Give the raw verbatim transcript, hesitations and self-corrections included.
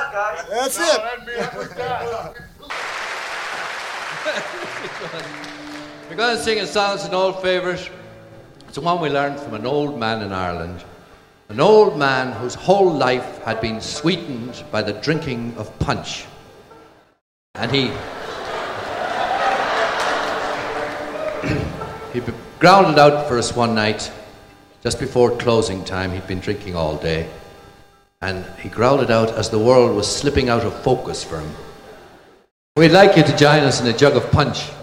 that, guys. That's No, it. that'd be up with that. We're going to sing a song. It's an old favourite. It's the one we learned from an old man in Ireland. An old man whose whole life had been sweetened by the drinking of punch. And he... he growled it out for us one night, just before closing time. He'd been drinking all day. And he growled it out as the world was slipping out of focus for him. We'd like you to join us in a jug of punch.